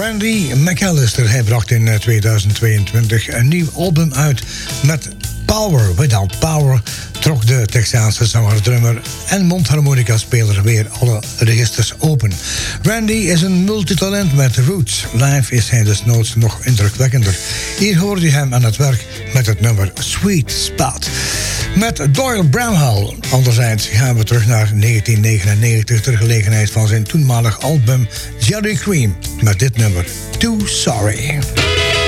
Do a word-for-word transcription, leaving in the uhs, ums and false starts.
Randy McAllister, hij bracht in tweeduizend tweeëntwintig een nieuw album uit met Power. Without Power trok de Texaanse zanger, drummer en mondharmonica-speler weer alle registers open. Randy is een multitalent met roots. Live is hij desnoods nog indrukwekkender. Hier hoorde je hem aan het werk met het nummer Sweet Spot. Met Doyle Bramhall. Anderzijds gaan we terug naar negentien negenennegentig... ter gelegenheid van zijn toenmalig album Jelly Cream met dit nummer Too Sorry.